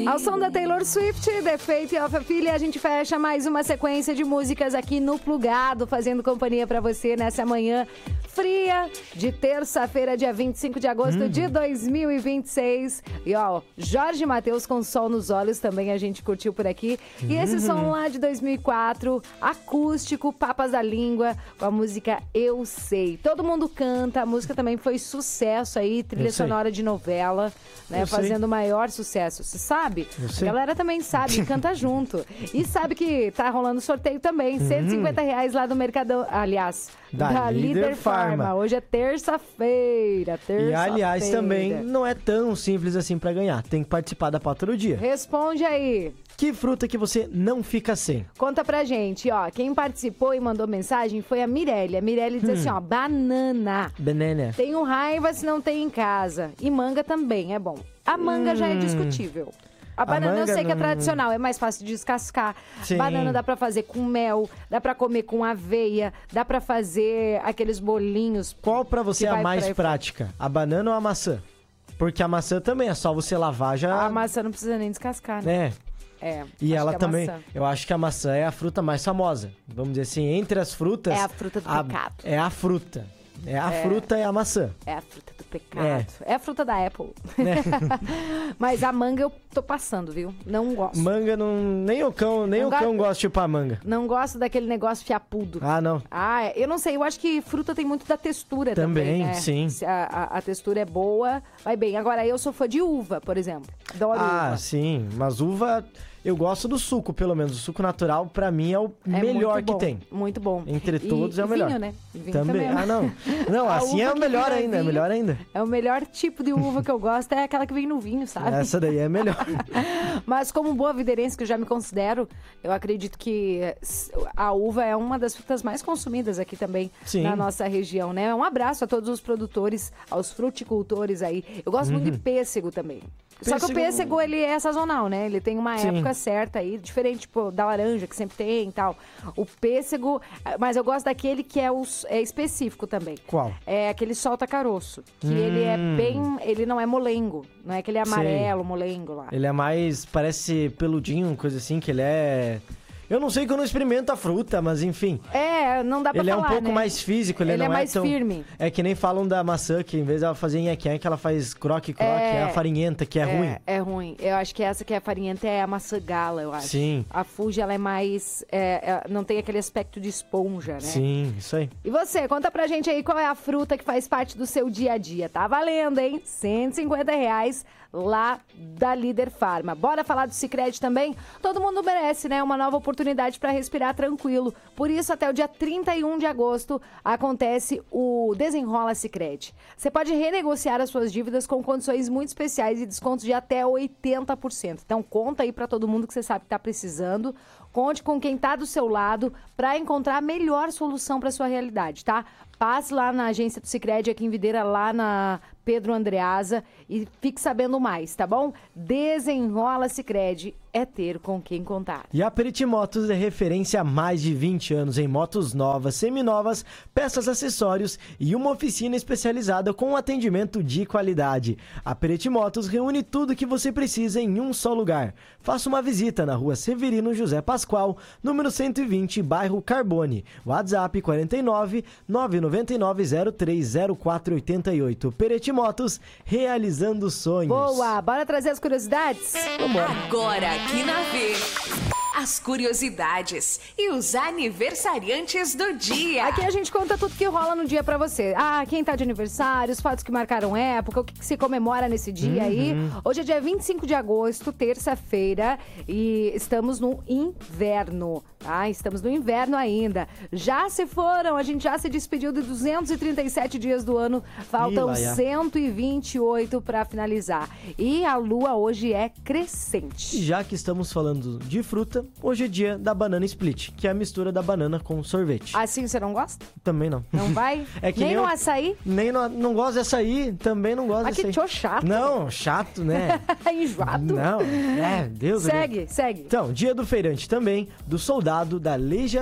Ao som da Taylor Swift, The Fate of a Filha, a gente fecha mais uma sequência de músicas aqui no Plugado, fazendo companhia pra você nessa manhã fria de terça-feira, dia 25 de agosto de 2026. E ó, Jorge Mateus com Sol nos Olhos também a gente curtiu por aqui. E esse som lá de 2004, acústico, Papas da Língua, com a música Eu Sei. Todo mundo canta, a música também foi sucesso aí, trilha sonora de novela, né? Fazendo o maior sucesso. Você sabe? A galera também sabe, canta junto. E sabe que tá rolando sorteio também, R$150 lá do Mercadão, aliás, da Líder Farma. Hoje é terça-feira. E aliás, também não é tão simples assim pra ganhar. Tem que participar da pauta do dia. Responde aí. Que fruta que você não fica sem? Conta pra gente, ó. Quem participou e mandou mensagem foi a Mirelle. A Mirelle diz assim, ó, banana. Banana. Tenho raiva se não tem em casa. E manga também, é bom. A manga já é discutível. A banana eu sei que é tradicional, é mais fácil de descascar. Sim. Banana dá pra fazer com mel, dá pra comer com aveia, dá pra fazer aqueles bolinhos. Qual pra você é a mais prática? A banana ou a maçã? Porque a maçã também é só você lavar já... A maçã não precisa nem descascar, né? E ela também, maçã. eu acho que a maçã é a fruta mais famosa. Vamos dizer assim, entre as frutas... É a fruta do pecado. É a fruta. Fruta é a maçã. É a fruta do pecado. É a fruta da Apple. Mas a manga eu tô passando, viu? Não gosto. Manga não... Nem o cão gosta de chupar manga. Não gosto daquele negócio fiapudo. Ah, não. Ah, eu não sei. Eu acho que fruta tem muito da textura também, né? Sim. Se a textura é boa, vai bem. Agora, eu sou fã de uva, por exemplo. Adoro uva. Ah, sim. Mas uva... Eu gosto do suco, pelo menos. O suco natural, pra mim, é o melhor que tem. Muito bom. Entre todos, é o melhor. Vinho, né? Vinho também. Ah, não. Não, assim é o melhor ainda. É melhor ainda. É o melhor tipo de uva que eu gosto, é aquela que vem no vinho, sabe? Essa daí é melhor. Mas como boa viderense, que eu já me considero, eu acredito que a uva é uma das frutas mais consumidas aqui também na nossa região, né? Um abraço a todos os produtores, aos fruticultores aí. Eu gosto muito de pêssego também. Só que o pêssego, ele é sazonal, né? Ele tem uma época certa aí, diferente, tipo, da laranja, que sempre tem e tal. O pêssego, mas eu gosto daquele que é específico também. Qual? É aquele solta caroço, que ele é bem, ele não é molengo, não é aquele amarelo, molengo lá. Ele é mais, parece peludinho, coisa assim, que ele é... Eu não sei que eu não experimento a fruta, mas enfim. Não dá pra falar, Ele é um pouco mais físico, ele não é mais tão... firme. É que nem falam da maçã, que em vez de ela fazer nheque-nheque, ela faz croque-croque, é a farinhenta, que é ruim. É ruim. Eu acho que essa que é a farinhenta é a maçã gala, eu acho. Sim. A Fuji, ela é mais... não tem aquele aspecto de esponja, né? Sim, isso aí. E você, conta pra gente aí qual é a fruta que faz parte do seu dia a dia. Tá valendo, hein? R$150 lá da Líder Farma. Bora falar do Sicredi também? Todo mundo merece, né? Uma nova oportunidade para respirar tranquilo. Por isso, até o dia 31 de agosto, acontece o Desenrola Sicredi. Você pode renegociar as suas dívidas com condições muito especiais e descontos de até 80%. Então, conta aí para todo mundo que você sabe que tá precisando. Conte com quem tá do seu lado para encontrar a melhor solução para sua realidade, tá? Passe lá na agência do Sicredi aqui em Videira, lá na Pedro Andreasa, e fique sabendo mais, tá bom? Desenrola Sicredi, é ter com quem contar. E a Periti Motos é referência há mais de 20 anos em motos novas, seminovas, peças, acessórios e uma oficina especializada com atendimento de qualidade. A Periti Motos reúne tudo que você precisa em um só lugar. Faça uma visita na rua Severino José Pascoal, número 120, bairro Carbone. WhatsApp 49 999 030488. Periti Motos, realizando sonhos. Boa! Bora trazer as curiosidades? Vambora. Agora aqui na V, as curiosidades e os aniversariantes do dia. Aqui a gente conta tudo que rola no dia pra você. Ah, quem tá de aniversário, os fatos que marcaram época, o que se comemora nesse dia aí. Hoje é dia 25 de agosto, terça-feira, e estamos no inverno, tá? Estamos no inverno ainda. Já se foram, a gente já se despediu de 237 dias do ano, faltam 128 pra finalizar. E a lua hoje é crescente. Já que estamos falando de fruta, hoje é dia da banana split, que é a mistura da banana com sorvete. Assim você não gosta? Também não. Não vai? É que nem no açaí? Nem não gosto de açaí, também não gosto de açaí. Que tio chato. Não, chato, né? Enjoado. Não, Deus. Segue. Então, dia do feirante também, do soldado, da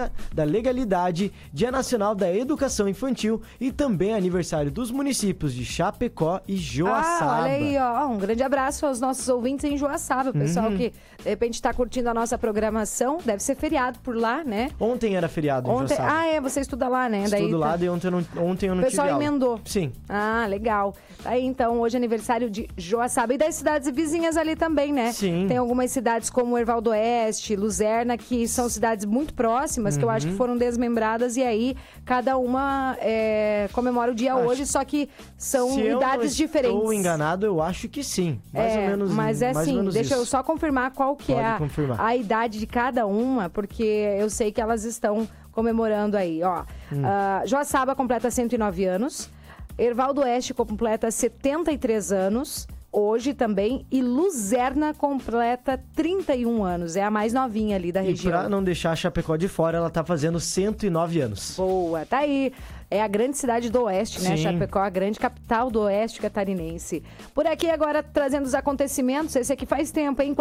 legalidade, dia nacional da educação infantil e também aniversário dos municípios de Chapecó e Joaçaba. Olha aí, ó, um grande abraço aos nossos ouvintes em Joaçaba, o pessoal que de repente tá curtindo a nossa programação, deve ser feriado por lá, né? Ontem era feriado em Joaçaba. Você estuda lá, né? Estudo lá, e ontem eu não tive aula. O pessoal emendou. Sim. Ah, legal. Aí então, hoje é aniversário de Joaçaba e das cidades vizinhas ali também, né? Sim. Tem algumas cidades como Erval do Oeste, Luzerna, que são cidades muito próximas, que eu acho que foram desmembradas e aí cada uma comemora o dia hoje, só que são idades diferentes. Se eu estou enganado, eu acho que sim. Mais ou menos. Mas deixa eu só confirmar qual que confirmar. a idade de cada uma, porque eu sei que elas estão comemorando aí, ó. Joaçaba completa 109 anos, Erval do Oeste completa 73 anos, hoje também, e Luzerna completa 31 anos, é a mais novinha ali da região. E pra não deixar a Chapecó de fora, ela tá fazendo 109 anos. Boa, tá aí. É a grande cidade do Oeste, né? Sim. Chapecó, a grande capital do Oeste catarinense. Por aqui agora trazendo os acontecimentos, esse aqui faz tempo, hein?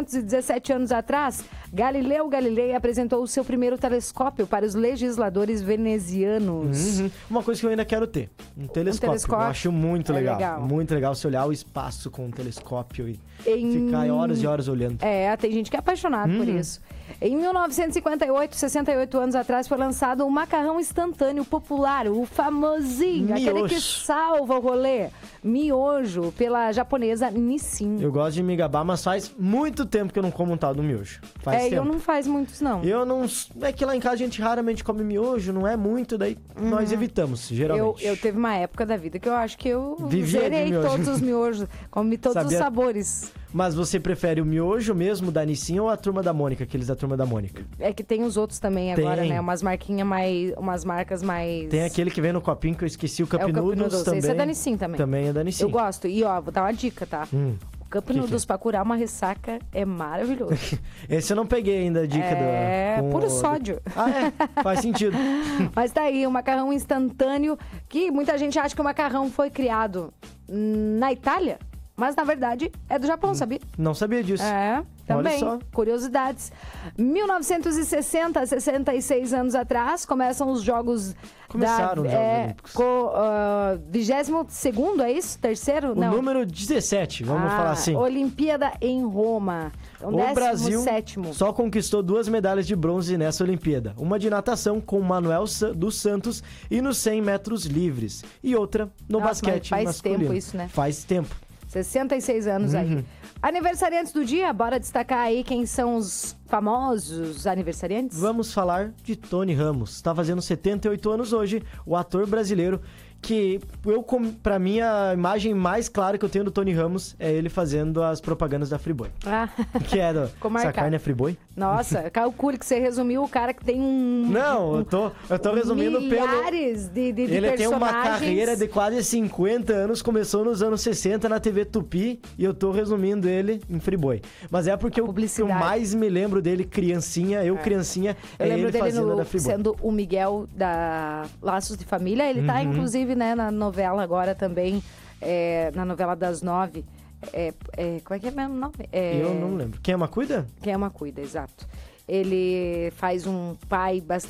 417 anos atrás, Galileu Galilei apresentou o seu primeiro telescópio para os legisladores venezianos. Uma coisa que eu ainda quero ter, um telescópio. Eu acho muito legal. Muito legal você olhar o espaço com um telescópio e ficar horas e horas olhando. Tem gente que é apaixonado por isso. Em 1958, 68 anos atrás, foi lançado o macarrão instantâneo popular, o famosinho, miojo. Aquele que salva o rolê. Miojo, pela japonesa Nissin. Eu gosto de me gabar, mas faz muito tempo que eu não como um tal do miojo. Faz tempo. Eu não faz muitos, não. Eu não... É que lá em casa a gente raramente come miojo, não é muito, daí nós evitamos, geralmente. Eu teve uma época da vida que eu acho que eu zerei todos os miojos, comi todos os sabores. Mas você prefere o miojo mesmo da Nissin ou a Turma da Mônica, aqueles da Turma da Mônica? É que tem os outros também agora, né? Umas marcas mais... Tem aquele que vem no copinho que eu esqueci, o Cup Noodles também. Esse é da Nissin também. Também é da Nissin. Eu gosto. E ó, vou dar uma dica, tá? O Cup Noodles pra curar uma ressaca é maravilhoso. Esse eu não peguei ainda a dica do... puro sódio. Faz sentido. Mas tá aí, o macarrão instantâneo, que muita gente acha que o macarrão foi criado na Itália, mas na verdade é do Japão, sabia? Não sabia disso. Também. Olha só. Curiosidades. 1960, 66 anos atrás, começam os Jogos Começaram os Jogos Olímpicos. 22º, é isso? Terceiro? O número 17, vamos falar assim. Olimpíada em Roma. Então, o Brasil 17º. só conquistou 2 medalhas de bronze nessa Olimpíada. Uma de natação com Manuel dos Santos e nos 100 metros livres. E outra no basquete masculino. Faz tempo isso, né? Faz tempo. 66 anos aí. Aniversariantes do dia, bora destacar aí quem são os famosos aniversariantes? Vamos falar de Tony Ramos. Está fazendo 78 anos hoje, o ator brasileiro que pra mim, a imagem mais clara que eu tenho do Tony Ramos é ele fazendo as propagandas da Friboi. Que é do... Essa carne é Friboi? Nossa, calcule que você resumiu o cara que tem Não, eu tô resumindo milhares de ele personagens. tem uma carreira de quase 50 anos, começou nos anos 60 na TV Tupi, e eu tô resumindo ele em Friboi. Mas é porque o que eu mais me lembro dele, criancinha, criancinha, eu lembro ele dele fazendo da Friboi. Sendo o Miguel da Laços de Família, ele tá inclusive, né, na novela agora também, na novela das 9. Como é que é mesmo o nome? Eu não lembro. Quem ama cuida? Quem ama cuida, exato. Ele faz um pai bastante